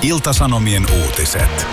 Ilta-Sanomien uutiset.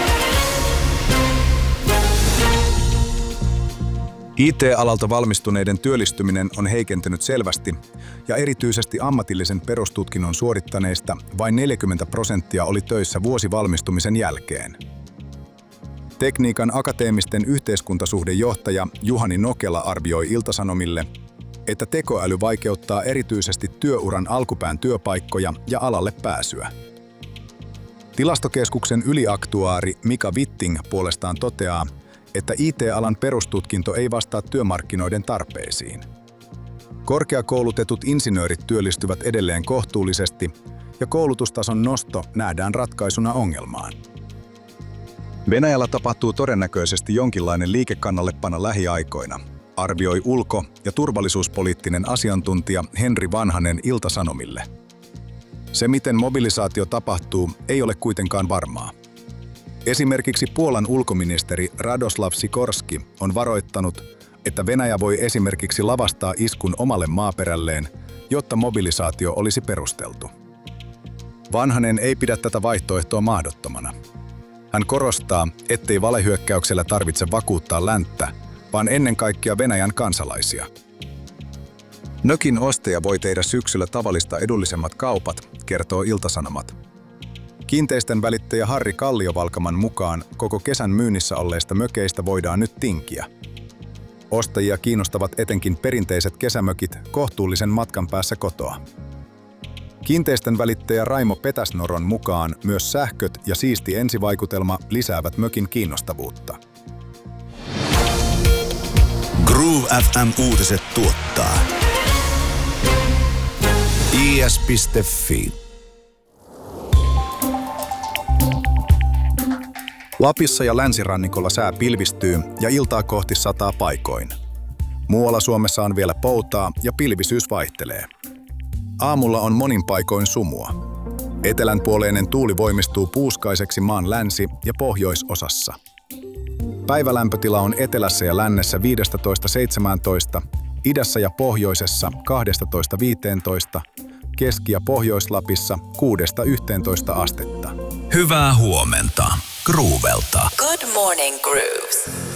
IT-alalta valmistuneiden työllistyminen on heikentynyt selvästi ja erityisesti ammatillisen perustutkinnon suorittaneista vain 40% oli töissä vuosi valmistumisen jälkeen. Tekniikan akateemisten yhteiskuntasuhdejohtaja Juhani Nokela arvioi Ilta-Sanomille, että tekoäly vaikeuttaa erityisesti työuran alkupään työpaikkoja ja alalle pääsyä. Tilastokeskuksen yliaktuaari Mika Witting puolestaan toteaa, että IT-alan perustutkinto ei vastaa työmarkkinoiden tarpeisiin. Korkeakoulutetut insinöörit työllistyvät edelleen kohtuullisesti ja koulutustason nosto nähdään ratkaisuna ongelmaan. Venäjällä tapahtuu todennäköisesti jonkinlainen liikekannallepano lähiaikoina, arvioi ulko- ja turvallisuuspoliittinen asiantuntija Henri Vanhanen Ilta-Sanomille. Se, miten mobilisaatio tapahtuu, ei ole kuitenkaan varmaa. Esimerkiksi Puolan ulkoministeri Radoslav Sikorski on varoittanut, että Venäjä voi esimerkiksi lavastaa iskun omalle maaperälleen, jotta mobilisaatio olisi perusteltu. Vanhanen ei pidä tätä vaihtoehtoa mahdottomana. Hän korostaa, ettei valehyökkäyksellä tarvitse vakuuttaa länttä, vaan ennen kaikkea Venäjän kansalaisia. Nökin ostaja voi tehdä syksyllä tavallista edullisemmat kaupat, kertoo Ilta-Sanomat. Kiinteistön välittäjä Harri Kalliovalkaman mukaan koko kesän myynnissä olleista mökeistä voidaan nyt tinkiä. Ostajia kiinnostavat etenkin perinteiset kesämökit kohtuullisen matkan päässä kotoa. Kiinteistön välittäjä Raimo Petäsnoron mukaan myös sähköt ja siisti ensivaikutelma lisäävät mökin kiinnostavuutta. Groove FM uutiset tuottaa is.fi. Lapissa ja länsirannikolla sää pilvistyy ja iltaa kohti sataa paikoin. Muualla Suomessa on vielä poutaa ja pilvisyys vaihtelee. Aamulla on monin paikoin sumua. Etelänpuoleinen tuuli voimistuu puuskaiseksi maan länsi- ja pohjoisosassa. Päivälämpötila on etelässä ja lännessä 15–17, idässä ja pohjoisessa 12–15, Keski- ja Pohjois-Lapissa 6–11 astetta. Hyvää huomenta Groovelta. Good morning, Grooves.